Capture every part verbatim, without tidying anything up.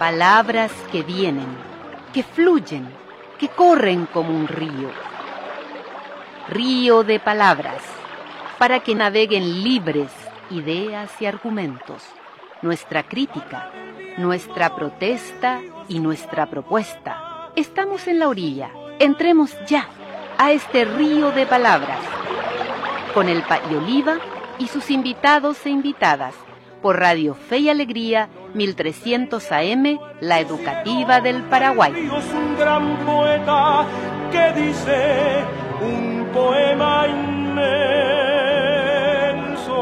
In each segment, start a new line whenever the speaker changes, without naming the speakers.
Palabras que vienen, que fluyen, que corren como un río. Río de palabras, para que naveguen libres ideas y argumentos, nuestra crítica, nuestra protesta y nuestra propuesta. Estamos en la orilla, entremos ya a este río de palabras, con el Pay Oliva y sus invitados e invitadas, por Radio Fe y Alegría, mil trescientos A M, la educativa del Paraguay.
Es un gran poeta que dice un poema inmenso.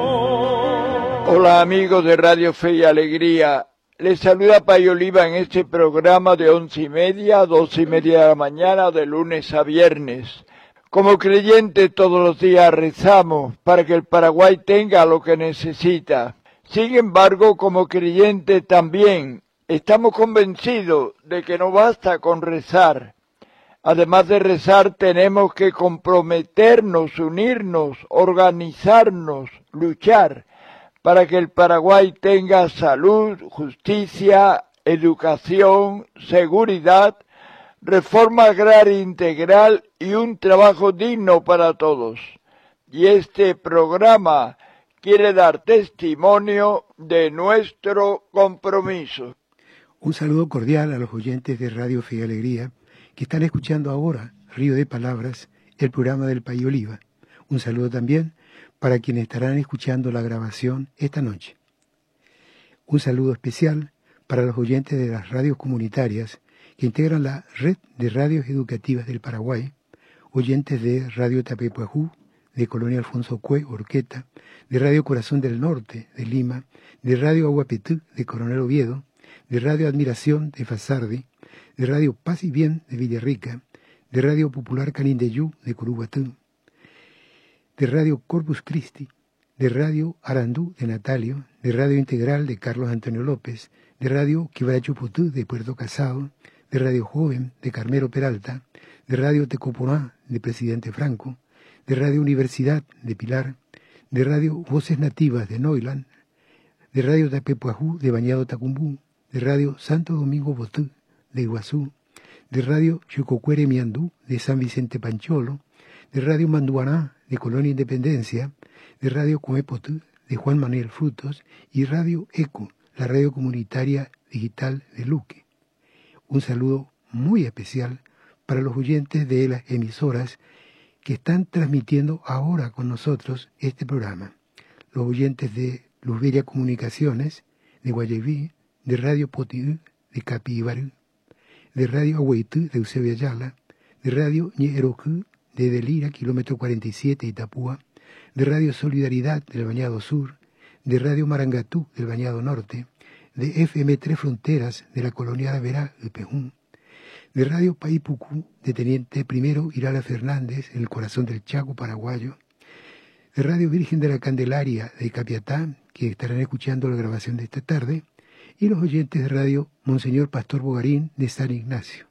Hola amigos de Radio Fe y Alegría, les saluda Pay Oliva en este programa de once y media a doce y media de la mañana de lunes a viernes. Como creyentes todos los días rezamos para que el Paraguay tenga lo que necesita. Sin embargo, como creyentes también estamos convencidos de que no basta con rezar. Además de rezar, tenemos que comprometernos, unirnos, organizarnos, luchar para que el Paraguay tenga salud, justicia, educación, seguridad, reforma agraria integral y un trabajo digno para todos. Y este programa quiere dar testimonio de nuestro compromiso.
Un saludo cordial a los oyentes de Radio Fe y Alegría que están escuchando ahora Río de Palabras, el programa del Pay Oliva. Un saludo también para quienes estarán escuchando la grabación esta noche. Un saludo especial para los oyentes de las radios comunitarias que integran la Red de Radios Educativas del Paraguay, oyentes de Radio Tapepuajú, de Colonia Alfonso Cue, Orqueta, de Radio Corazón del Norte, de Lima, de Radio Aguapetú, de Coronel Oviedo, de Radio Admiración, de Fasardi, de Radio Paz y Bien, de Villarrica, de Radio Popular Canindeyú, de Curuguatú, de Radio Corpus Christi, de Radio Arandú, de Natalio, de Radio Integral, de Carlos Antonio López, de Radio Quebrachuputú, de Puerto Casado, de Radio Joven, de Carmelo Peralta, de Radio Tecoponá, de Presidente Franco, de Radio Universidad, de Pilar, de Radio Voces Nativas, de Noilan, de Radio Tapepuajú, de Bañado Tacumbú, de Radio Santo Domingo Botú, de Iguazú, de Radio Chucocuere Miandú, de San Vicente Pancholo, de Radio Manduaná, de Colonia Independencia, de Radio Coepotú, de Juan Manuel Frutos, y Radio Eco, la radio comunitaria digital de Luque. Un saludo muy especial para los oyentes de las emisoras que están transmitiendo ahora con nosotros este programa. Los oyentes de Luz Bella Comunicaciones, de Guayaví, de Radio Potidú, de Capibarú, de Radio Agüeytú, de Eusebio Ayala, de Radio Ñerocu, de Delira, kilómetro cuarenta y siete, Itapúa, de Radio Solidaridad, del Bañado Sur, de Radio Marangatú, del Bañado Norte, de F M Tres Fronteras, de la Colonia de Verá, de Pejún, de Radio Paipucú, de Teniente Primero Irala Fernández, en el corazón del Chaco paraguayo, de Radio Virgen de la Candelaria, de Capiatá, que estarán escuchando la grabación de esta tarde, y los oyentes de Radio Monseñor Pastor Bogarín, de San Ignacio.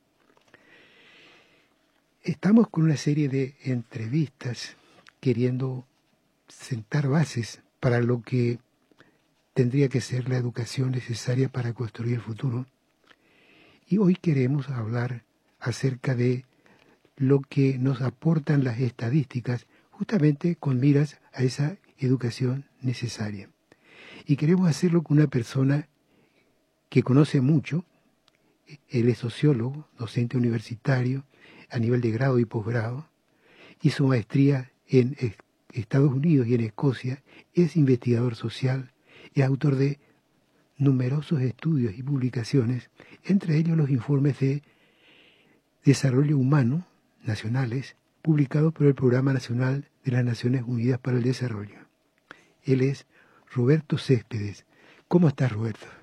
Estamos con una serie de entrevistas queriendo sentar bases para lo que tendría que ser la educación necesaria para construir el futuro. Y hoy queremos hablar acerca de lo que nos aportan las estadísticas, justamente con miras a esa educación necesaria. Y queremos hacerlo con una persona que conoce mucho. Él es sociólogo, docente universitario, a nivel de grado y posgrado. Hizo maestría en Estados Unidos y en Escocia. Es investigador social. Es autor de numerosos estudios y publicaciones, entre ellos los informes de desarrollo humano nacionales, publicados por el Programa Nacional de las Naciones Unidas para el Desarrollo. Él es Roberto Céspedes. ¿Cómo estás, Roberto?